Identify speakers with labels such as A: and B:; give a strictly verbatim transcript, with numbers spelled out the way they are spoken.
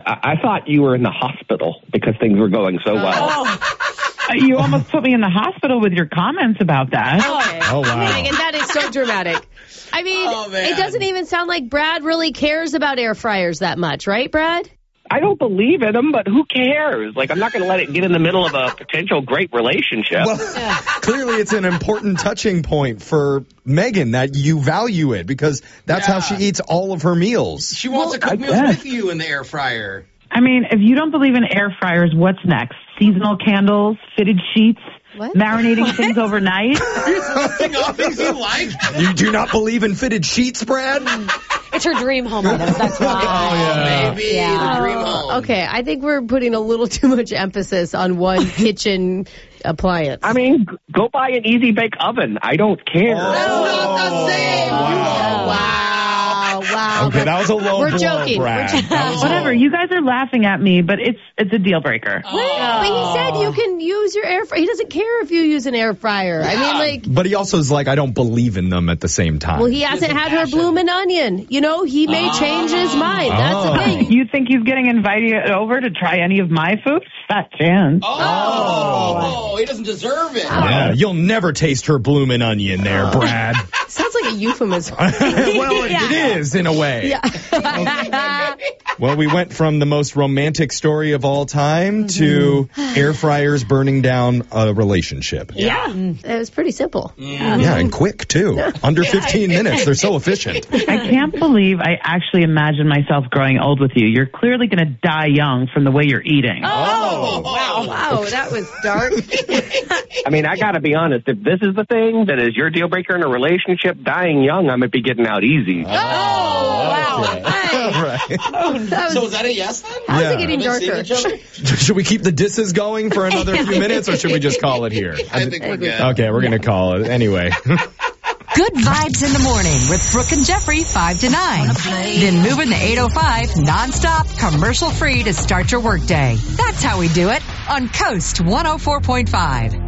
A: I, I thought you were in the hospital because things were going so well.
B: Oh. You almost put me in the hospital with your comments about that.
C: Okay.
D: Oh, wow.
C: Megan, that is so dramatic. I mean,
E: Oh, man.
C: it doesn't even sound like Brad really cares about air fryers that much, right, Brad?
A: I don't believe in them, but who cares? Like, I'm not going to let it get in the middle of a potential great relationship.
D: Well, clearly it's an important touching point for Megan that you value it because that's
E: Yeah.
D: how she eats all of her meals.
E: She wants to cook
A: I
E: meals
A: guess.
E: with you in the air fryer.
B: I mean, if you don't believe in air fryers, what's next? Seasonal candles, fitted sheets,
C: What?
B: marinating things overnight?
E: Listing all things you like.
D: You do not believe in fitted sheets, Brad?
C: It's her dream home item. That's why.
D: yeah.
E: Baby,
C: Yeah.
E: the dream home.
C: Okay, I think we're putting a little too much emphasis on one kitchen appliance.
A: I mean, g- go buy an Easy Bake Oven. I don't care.
E: That's not the same.
C: Wow.
E: Wow.
C: Wow.
D: Okay, that was a low
C: We're
D: blow,
C: joking.
D: Brad.
C: We're joking.
D: That was
B: Whatever. You guys are laughing at me, but it's it's a deal breaker.
C: But he said you can use your air fryer. He doesn't care if you use an air fryer. I mean, like,
D: But he also is like, I don't believe in them at the same time.
C: well, he hasn't had her bloomin' onion. You know, he may change his mind. That's
D: Oh.
C: the thing.
B: You think he's getting invited over to try any of my food? Fat chance.
E: Oh, he doesn't deserve it.
D: Yeah, you'll never taste her bloomin' onion there, Brad.
C: Sounds like a euphemism.
D: Well, it is in a way.
C: Yeah.
D: Well, we went from the most romantic story of all time to air fryers burning down a relationship.
C: Yeah. It was pretty simple.
D: Yeah, and quick, too. Under fifteen minutes. They're so efficient.
B: I can't believe I actually imagine myself growing old with you. You're clearly going to die young from the way you're eating.
C: Oh, wow. Wow, that was dark.
A: I mean, I got to be honest. If this is the thing that is your deal breaker in a relationship, dying young, I might be getting out easy.
C: Oh, wow. Hey.
D: Right.
C: That was,
E: So is that a yes then?
C: how's
D: Yeah.
C: it getting
E: Have they seen
C: darker?
E: each other?
D: Should we keep the disses going for another few minutes, or should we just call it here?
E: I think we're good.
D: Okay, we're going to call it. Anyway.
F: Good vibes in the morning with Brooke and Jeffrey, five to nine. Then moving the eight oh five nonstop, commercial free to start your workday. That's how we do it on Coast one oh four point five.